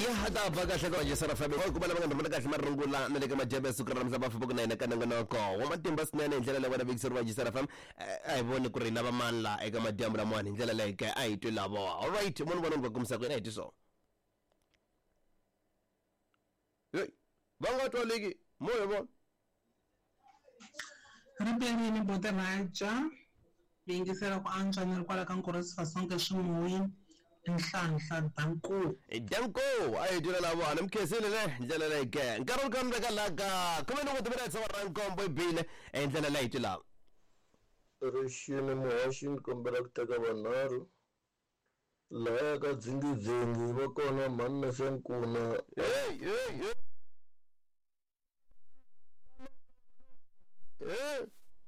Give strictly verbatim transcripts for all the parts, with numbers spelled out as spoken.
hada baga hlaka nje sara family ngoba laba ngandoma kahle marungula naleke majebe sukra mzaba fuku na inakana ngonoko wamatimba sinene indlela la wena bikisirwa nje sara fam ayibone kuri laba manla eka madyamu la mwana indlela like ayitwe labo. All right mona bona ngokumsa kwena ayithi so hey bangatoliki moyo bona riberini bote raja bingisela ku anja ni kwala ka nkorisi fasonke swimoyi nhlanhla danko danko ayitwe labo namkhesile le indlela like nkarolo kambe kalaka kumene ukuthi mina tsawa rankombo ibile indlela la ayitwe labo rishini muhashini kombela kuteka vanharhu laya ka dzingidzengi va kona manna senkuna hey hey hey Eh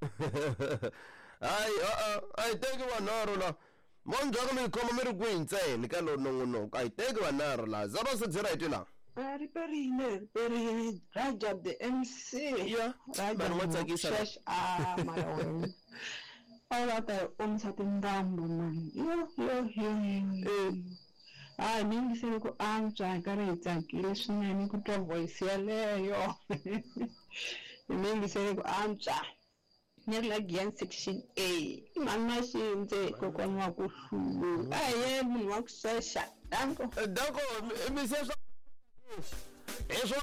ay uh ay teki vanharhu la monjaka mi khoma mi ri kwihi ntsena ka lo nongonoko ay teki vanharhu la zero six zero eight la riperile riperile Raja the M C ya vanhu va tsakisa shesh ah mara wena awata umsati ndambo man yo yo yo ah ningisele ku antswa ka ri tsakile swinene ku twa voice yaleyo ningisele ku antswa nyeri la Giyan section A mama shinze kokwana wa ku hlulo aye munhu wa ku shesha danko danko mi se so eso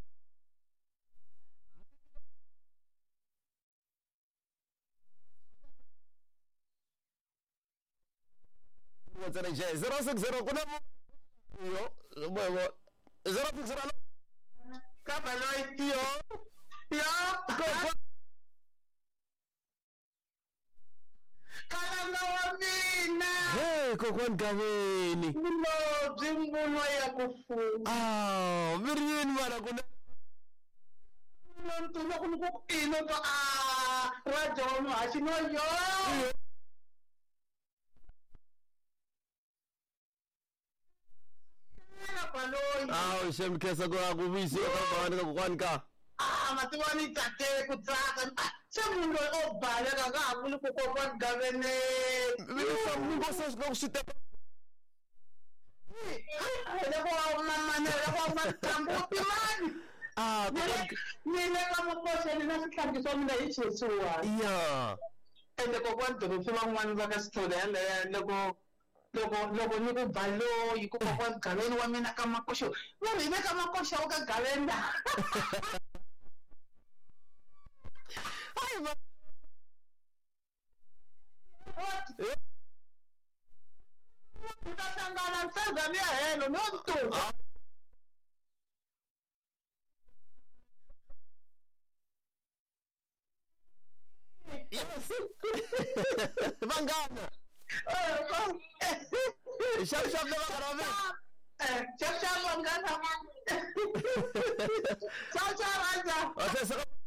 zero six zero kuna yo bobo zero six zero kapa lo yo yo kalanga wa mina hey kokwan gaweni no dzimbuno ya kufu ah mirini mara kuna ntu lo ku ino to ah Raja wa muhashino yo ah shemkesa kwa kubisi kwa kwani ka ah matibani tate kutsaka semundo obhala kakakulu kokwa gavene bisa ngose ngokusite leko mama ne leko matambo timani ah nile kama kose ni nasikhandi somna ijesuwa yeah ende kokwa ndorofu van'wani va ka sithole yaleyo loko loko loko ni ku balo yi ku kokwa gaveni wa mina ka makosho va ri veka makosho ka gaveni ai ma utasangana msazani ya helo nontu yes vangana shap shap na karabe eh shap shap vangana ciao ciao Raja ose